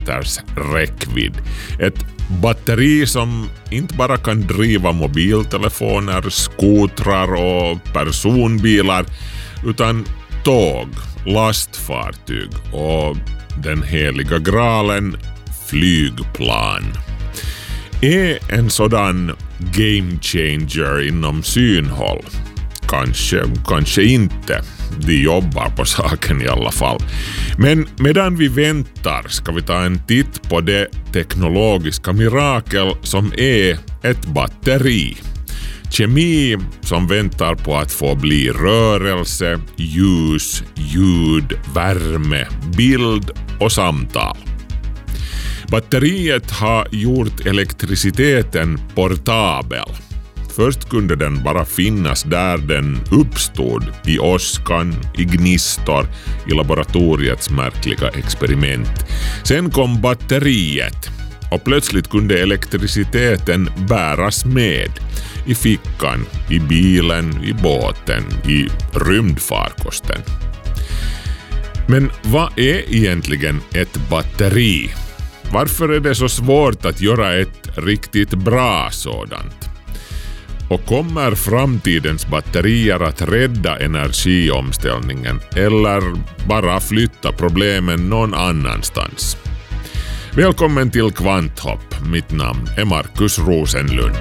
meters räckvidd. Ett batteri som inte bara kan driva mobiltelefoner, skotrar och personbilar utan tåg, lastfartyg och den heliga graalen flygplan. Är en sådan game changer inom synhåll? Kanske inte. De jobbar på saken i alla fall. Men medan vi väntar ska vi ta en titt på det teknologiska mirakel som är ett batteri. Kemi som väntar på att få bli rörelse, ljus, ljud, värme, bild och samtal. Batteriet har gjort elektriciteten portabel. Först kunde den bara finnas där den uppstod, i åskan, i gnistor, i laboratoriets märkliga experiment. Sen kom batteriet och plötsligt kunde elektriciteten bäras med. I fickan, i bilen, i båten, i rymdfarkosten. Men vad är egentligen ett batteri? Varför är det så svårt att göra ett riktigt bra sådant? Och kommer framtidens batterier att rädda energiomställningen eller bara flytta problemen någon annanstans? Välkommen till Kvanthopp. Mitt namn är Markus Rosenlund.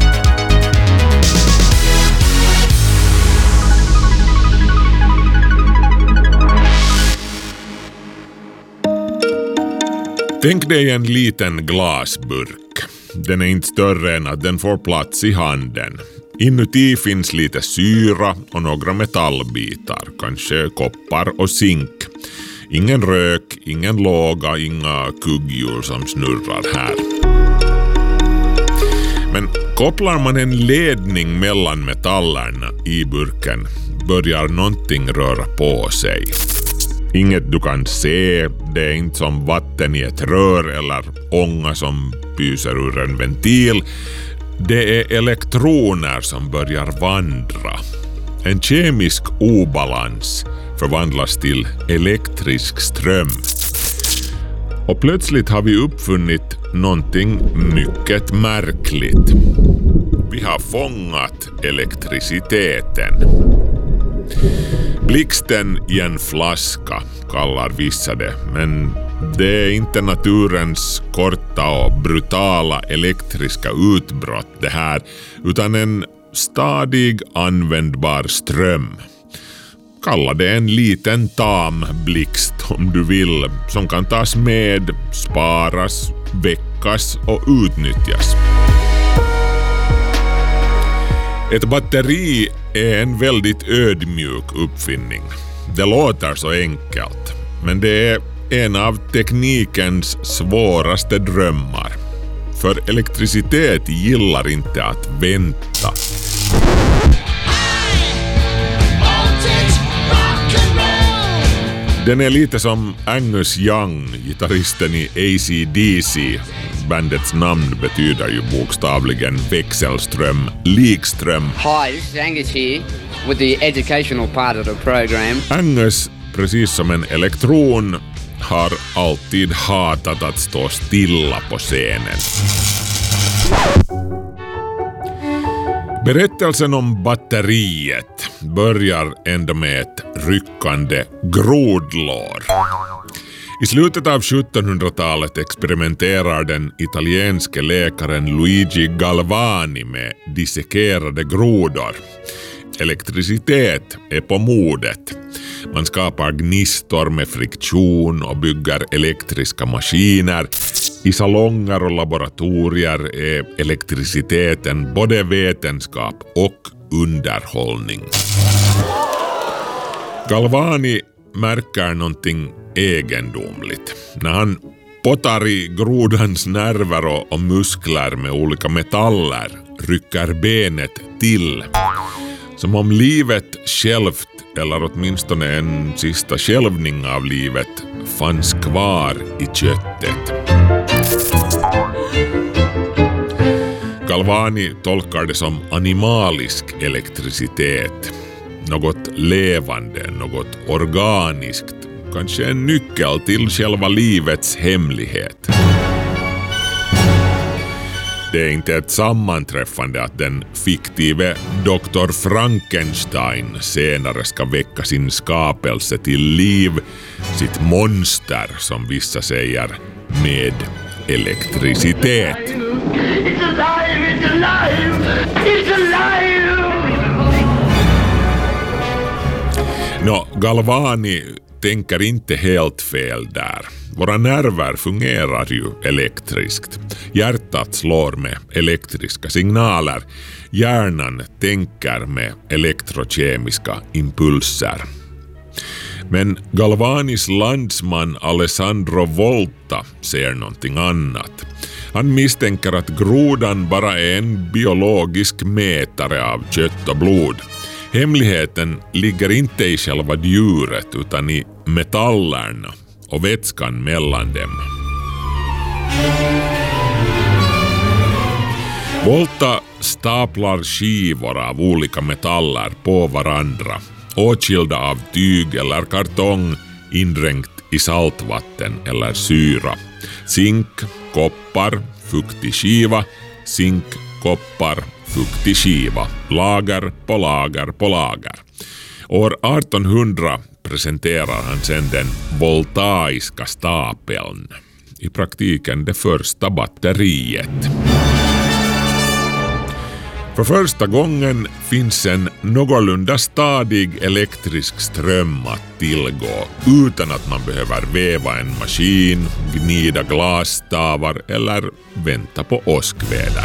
Tänk dig en liten glasburk. Den är inte större än att den får plats i handen. Inuti finns lite syra och några metallbitar, kanske koppar och zink. Ingen rök, ingen låga, inga kugghjul som snurrar här. Men kopplar man en ledning mellan metallerna i burken börjar någonting röra på sig. Inget du kan se, det är inte som vatten i ett rör eller ånga som pyser ur en ventil. Det är elektroner som börjar vandra. En kemisk obalans förvandlas till elektrisk ström. Och plötsligt har vi uppfunnit någonting mycket märkligt. Vi har fångat elektriciteten. Blixten i en flaska kallar vissa det, men det är inte naturens korta och brutala elektriska utbrott det här, utan en stadig användbar ström. Kalla det en liten tam blixt om du vill, som kan tas med, sparas, väckas och utnyttjas. Ett batteri är en väldigt ödmjuk uppfinning. Det låter så enkelt, men det är en av teknikens svåraste drömmar. För elektricitet gillar inte att vänta. Den är lite som Angus Young, gitarristen i AC/DC. Bandets namn betyder ju bokstavligen växelström, likström. Hi, this is Angus here with the educational part of the program. Angus, precis som en elektron, har alltid hatat att stå stilla på scenen. Berättelsen om batteriet börjar ändå med ett ryckande grodlår. I slutet av 1700-talet experimenterar den italienske läkaren Luigi Galvani med dissekerade grodor. Elektricitet är på modet. Man skapar gnistor med friktion och bygger elektriska maskiner. I salonger och laboratorier är elektriciteten både vetenskap och underhållning. Galvani märker någonting egendomligt. När han pottar i grodans nerver och muskler med olika metaller rycker benet till. Som om livet självt, eller åtminstone en sista skälvning av livet, fanns kvar i köttet. Galvani tolkar det som animalisk elektricitet. Något levande, något organiskt, kanske en nyckel till själva livets hemlighet. Det är inte ett sammanträffande att den fiktive Dr. Frankenstein senare ska väcka sin skapelse till liv, sitt monster som vissa säger, med elektricitet. It's alive! It's alive! It's alive! Galvani tänker inte helt fel där. Våra nerver fungerar ju elektriskt. Hjärtat slår med elektriska signaler. Hjärnan tänker med elektrokemiska impulser. Men Galvanis landsman Alessandro Volta ser någonting annat. Han misstänker att grodan bara är en biologisk mätare av kött och blod. Hemligheten ligger inte i själva djuret utan i metallerna och vätskan mellan dem. Volta staplar skivor av olika metaller på varandra, åtskilda av tyg eller kartong indränkt i saltvatten eller syra. Zink, koppar, fuktig skiva, zink, koppar, fuktig skiva, lager på lager på lager. År 1800 presenterar han sedan den voltaiska stapeln, i praktiken det första batteriet. För första gången finns en någorlunda stadig elektrisk ström att tillgå utan att man behöver väva en maskin, gnida glasstavar eller vänta på åskväder.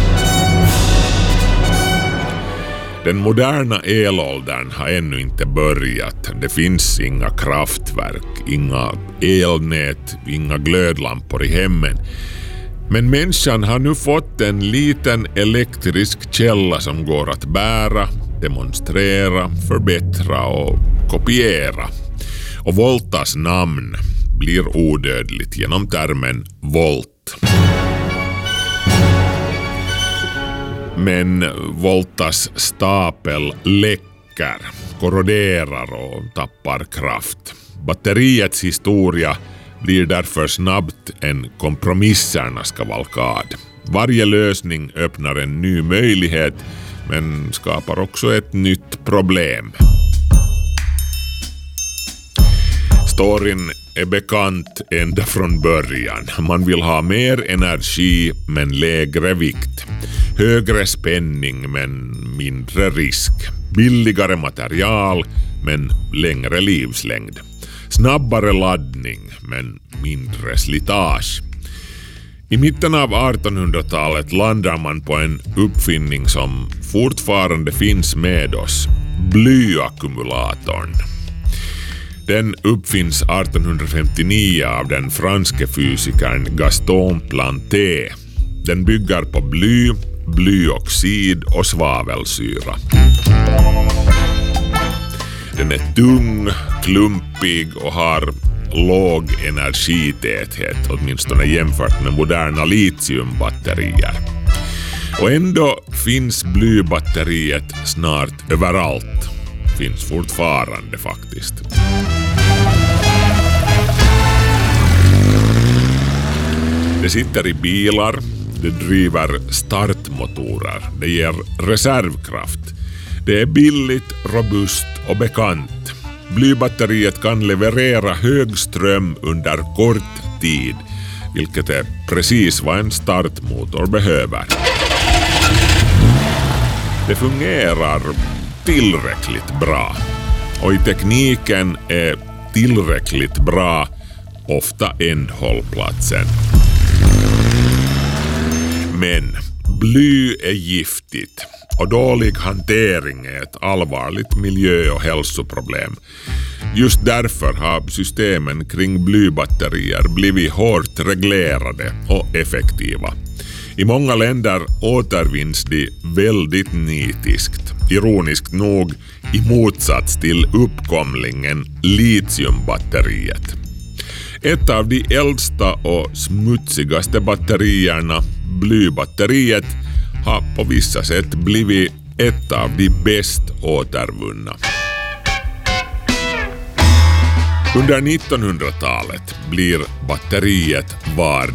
Den moderna elåldern har ännu inte börjat. Det finns inga kraftverk, inga elnät, inga glödlampor i hemmen. Men människan har nu fått en liten elektrisk källa som går att bära, demonstrera, förbättra och kopiera. Och Voltas namn blir odödligt genom termen volt. Men Voltas stapel läcker, korroderar och tappar kraft. Batteriets historia blir därför snabbt en kompromissernas kavalkad. Varje lösning öppnar en ny möjlighet men skapar också ett nytt problem. Storyn är bekant ända från början. Man vill ha mer energi men lägre vikt. Högre spänning men mindre risk. Billigare material men längre livslängd. Snabbare laddning men mindre slitage. I mitten av 1800-talet landar man på en uppfinning som fortfarande finns med oss. Blyackumulatorn. Den uppfinns 1859 av den franske fysikern Gaston Planté. Den bygger på bly, blyoxid och svavelsyra. Den är tung, klumpig och har låg energitäthet, åtminstone jämfört med moderna litiumbatterier. Och ändå finns blybatteriet snart överallt. Finns fortfarande faktiskt. Det sitter i bilar, det driver startmotorer, det ger reservkraft. Det är billigt, robust och bekant. Blybatteriet kan leverera hög ström under kort tid, vilket är precis vad en startmotor behöver. Det fungerar tillräckligt bra. Och i tekniken är tillräckligt bra ofta ändhållplatsen. Men bly är giftigt och dålig hantering är ett allvarligt miljö- och hälsoproblem. Just därför har systemen kring blybatterier blivit hårt reglerade och effektiva. I många länder återvinns de väldigt nitiskt, ironiskt nog i motsats till uppkomlingen litiumbatteriet. Ett av de äldsta och smutsigaste batterierna, blybatteriet, har på vissa sätt blivit ett av de bäst återvunna. Under 1900-talet blir batteriet var